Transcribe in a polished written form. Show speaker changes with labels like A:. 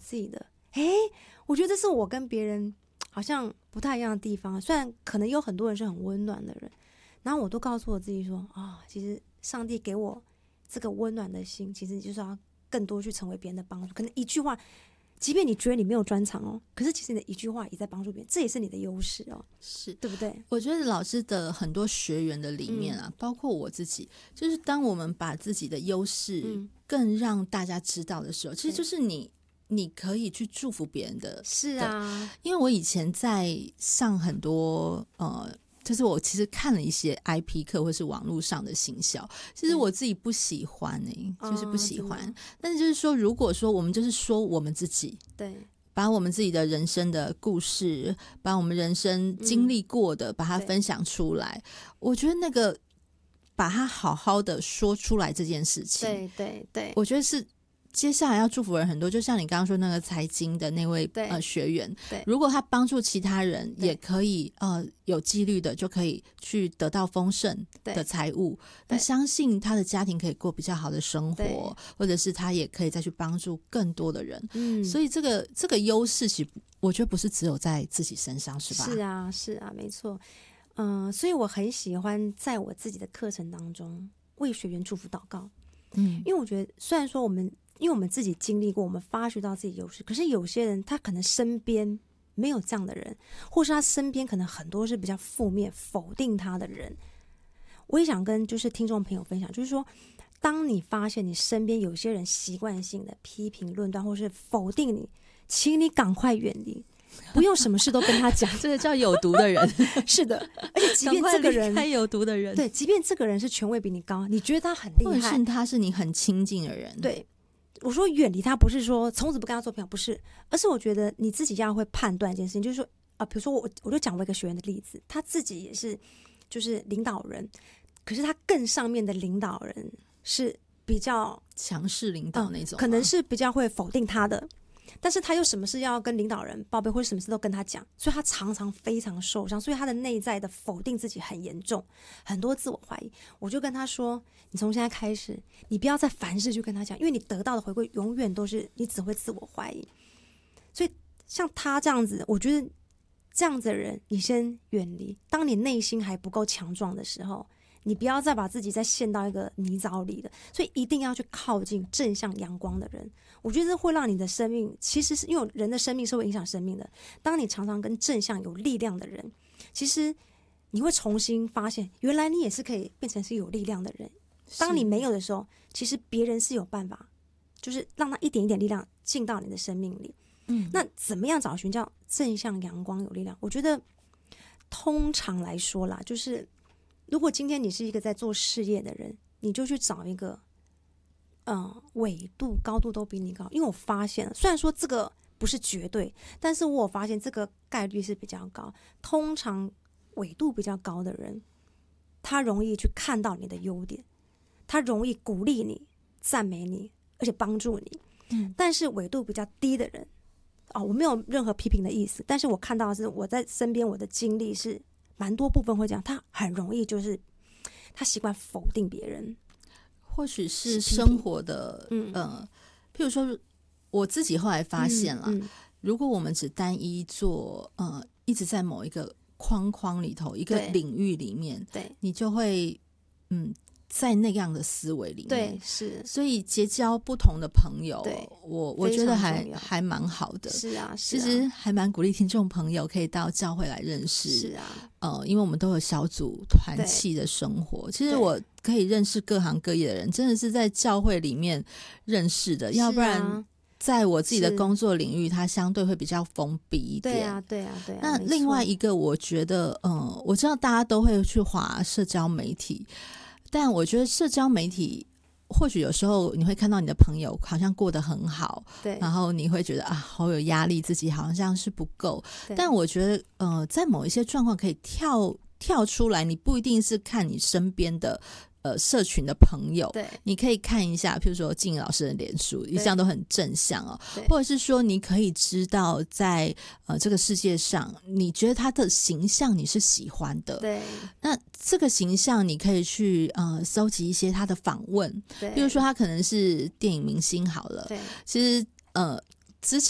A: 自己的，我觉得这是我跟别人好像不太一样的地方。虽然可能有很多人是很温暖的人，然后我都告诉我自己说其实上帝给我这个温暖的心，其实就是要更多去成为别人的帮助。可能一句话，即便你觉得你没有专长可是其实你的一句话也在帮助别人，这也是你的优势
B: 是
A: 对不对？
B: 我觉得老师的很多学员的里面包括我自己，就是当我们把自己的优势更让大家知道的时候，其实就是你可以去祝福别人的。
A: 是啊，
B: 因为我以前在上很多就是我其实看了一些 IP 课或是网络上的行销，其实我自己不喜欢就是不喜欢。但是就是说，如果说我们就是说我们自己，
A: 对，
B: 把我们自己的人生的故事，把我们人生经历过的，把它分享出来，我觉得那个把它好好的说出来这件事情，
A: 对对对，
B: 我觉得是接下来要祝福人很多。就像你刚刚说那个财经的那位学员，如果他帮助其他人也可以有纪律的就可以去得到丰盛的财物，那相信他的家庭可以过比较好的生活，或者是他也可以再去帮助更多的人。所以这个优势其实我觉得不是只有在自己身上，是吧？
A: 是啊是啊，没错。所以我很喜欢在我自己的课程当中为学员祝福祷告。因为我觉得虽然说因为我们自己经历过，我们发掘到自己优势，可是有些人他可能身边没有这样的人，或是他身边可能很多是比较负面否定他的人。我也想跟就是听众朋友分享，就是说当你发现你身边有些人习惯性的批评论断或是否定你，请你赶快远离，不用什么事都跟他讲。
B: 这个叫有毒的人。
A: 是的，而且即便这个人
B: 太有毒的人，
A: 对，即便这个人是权位比你高，你觉得他很厉害，
B: 或者是他是你很亲近的人，
A: 对，我说远离他不是说从此不跟他做朋友，不是，而是我觉得你自己要会判断一件事情，就是说比如说我就讲过一个学员的例子，他自己也是就是领导人，可是他更上面的领导人是比较
B: 强势领导那种，
A: 可能是比较会否定他的，但是他又什么事要跟领导人报备，或者什么事都跟他讲，所以他常常非常受伤，所以他的内在的否定自己很严重，很多自我怀疑。我就跟他说，你从现在开始，你不要再凡事去跟他讲，因为你得到的回馈永远都是你只会自我怀疑。所以像他这样子，我觉得这样子的人你先远离，当你内心还不够强壮的时候，你不要再把自己再陷到一个泥沼里了，所以一定要去靠近正向阳光的人。我觉得这会让你的生命，其实是因为人的生命是会影响生命的，当你常常跟正向有力量的人，其实你会重新发现原来你也是可以变成是有力量的人。当你没有的时候，其实别人是有办法就是让他一点一点力量进到你的生命里。那怎么样找寻叫正向阳光有力量？我觉得通常来说啦，就是如果今天你是一个在做事业的人，你就去找一个纬度高度都比你高。因为我发现了，虽然说这个不是绝对，但是我发现这个概率是比较高。通常纬度比较高的人，他容易去看到你的优点，他容易鼓励你、赞美你，而且帮助你。但是纬度比较低的人，我没有任何批评的意思，但是我看到的是我在身边我的经历是蛮多部分会这样，他很容易就是他习惯否定别人，
B: 或许是生活的譬如说我自己后来发现了，如果我们只单一做一直在某一个框框里头一个领域里面，对，你就会在那样的思维里面，
A: 对，是，
B: 所以结交不同的朋友，对，我觉得还蛮好的。
A: 是啊，
B: 其实还蛮鼓励听众朋友可以到教会来认识。
A: 是啊，
B: 因为我们都有小组团契的生活。其实我可以认识各行各业的人，真的是在教会里面认识的，要不然在我自己的工作领域，它相对会比较封闭一点。
A: 对啊，对啊，对啊。
B: 那另外一个，我觉得，我知道大家都会去滑社交媒体。但我觉得社交媒体或许有时候你会看到你的朋友好像过得很好，对，然后你会觉得好有压力，自己好像是不够。但我觉得在某一些状况可以跳出来，你不一定是看你身边的社群的朋友，对，你可以看一下，譬如说静老师的脸书，一向都很正向或者是说你可以知道在这个世界上，你觉得他的形象你是喜欢的，对，那这个形象你可以去搜集一些他的访问，比如说他可能是电影明星好了，对，其实